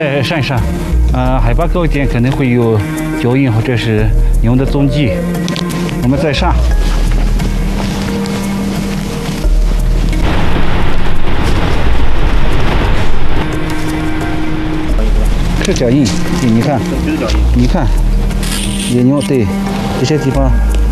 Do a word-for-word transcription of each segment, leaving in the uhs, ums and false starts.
在山上，呃，海拔高一点可能会有脚印或者是牛的踪迹。我们再上。是脚印，对，你看，你看，野牛，对，这些地方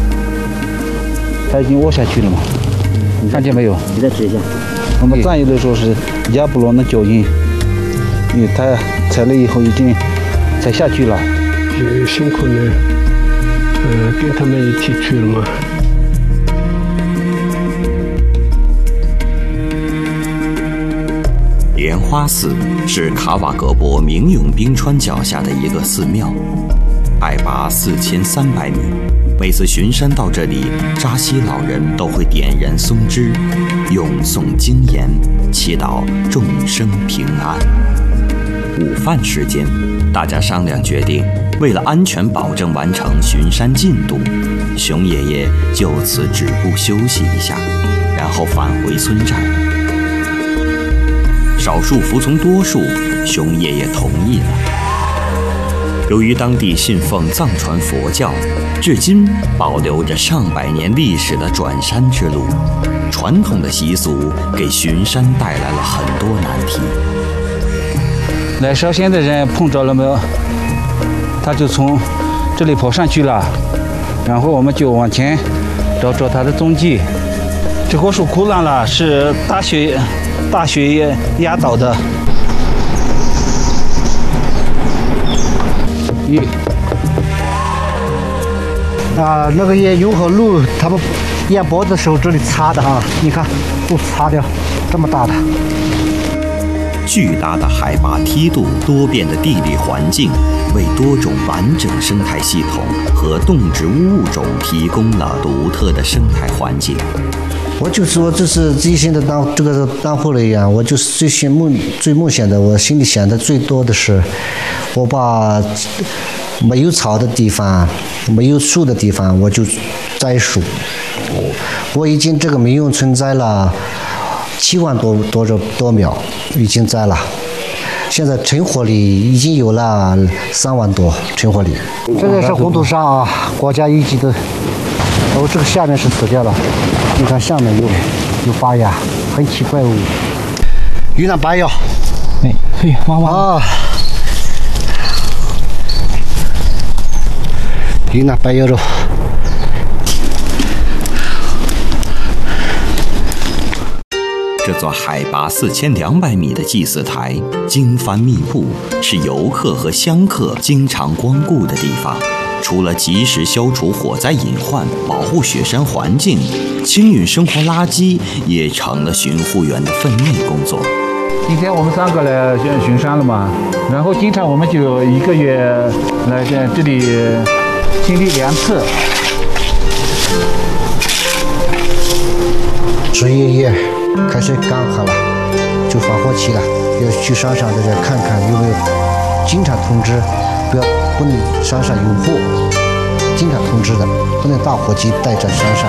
它已经窝下去了嘛，你看见没有？ 你再指一下。 我们战友的时候是亚布罗的脚印，因为它踩了以后已经踩下去了。 也辛苦呢，呃，跟他们一起去了嘛。 莲花寺是卡瓦格博明永冰川脚下的一个寺庙，海拔四千三百米。每次巡山到这里，扎西老人都会点燃松枝，咏诵经言，祈祷众生平安。午饭时间，大家商量决定，为了安全保证完成巡山进度，熊爷爷就此止步休息一下，然后返回村寨。少数服从多数，熊爷爷同意了。由于当地信奉藏传佛教，至今保留着上百年历史的转山之路，传统的习俗给巡山带来了很多难题。 来烧仙的人碰着了没有？他就从这里跑上去了，然后我们就往前找找他的踪迹。这棵树枯烂了，是大雪大雪压倒的。一啊，那个野牛和鹿，他们沿脖子的时候这里擦的啊，你看都擦掉，这么大的。 巨大的海拔梯度、多变的地理环境，为多种完整生态系统和动植物物种提供了独特的生态环境。 我就说这是自己现在当这个当护人员，我就是最羡慕、最梦想的，我心里想的最多的是，我把没有草的地方、没有树的地方，我就栽树。我已经这个民用村栽了七万多多少多苗，已经栽了。现在成活率已经有了三万多成活率。这个是红土沙啊，国家一级的。哦，这个下面是死掉了，你看下面有有发芽，很奇怪哦。云南白药， 哎，嘿，哇哇啊！云南白药肉。 这座海拔四千两百米的祭祀台，经幡密布，是游客和香客经常光顾的地方。除了及时消除火灾隐患、保护雪山环境，清运生活垃圾也成了巡护员的分内工作。 今天我们三个来巡山了嘛，然后经常我们就一个月来在这里清理两次。 十一月开始干旱了，就防火期了，要去山上大家看看有没有，经常通知，不要不能山上有火，经常通知的，不能大火机带在山上。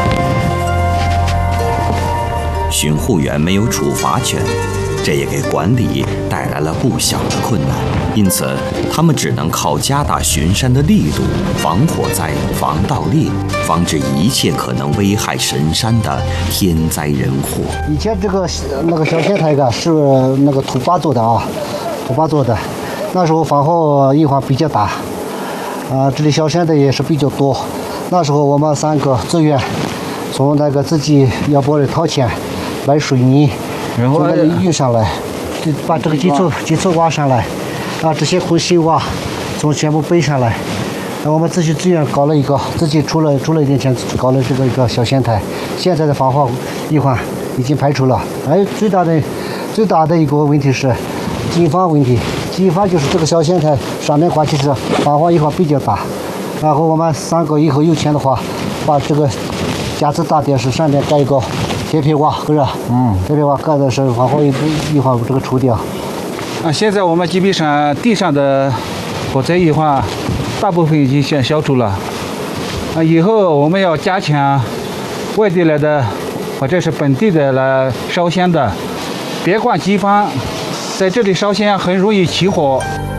巡护员没有处罚权，这也给管理带来了不小的困难，因此他们只能靠加大巡山的力度，防火灾、防盗猎，防止一切可能危害神山的天灾人祸。 以前这个那个小仙台啊，是那个土巴做的啊，土巴做的，那时候防火隐患比较大，啊，这里小仙的也是比较多。那时候我们三个自愿从那个自己要不掏钱买水泥， 然后从那里运上来，就把这个基础基础挖上来，啊，这些灰细挖从全部背上来。我们自己自愿搞了一个，自己出了出了一点钱，搞了这个一个小仙台。现在的防火隐患已经排除了。还有最大的最大的一个问题是激发问题。激发就是这个小仙台上面挂起是防火隐患比较大。然后我们三个以后有钱的话，把这个架子大电视上面盖一个铁皮瓦，是吧？嗯，铁皮瓦盖的是防火隐患这个除掉。 啊，现在我们基本上地上的火灾隐患大部分已经消消除了。啊，以后我们要加强外地来的或者是本地的来烧香的，别管地方，在这里烧香很容易起火。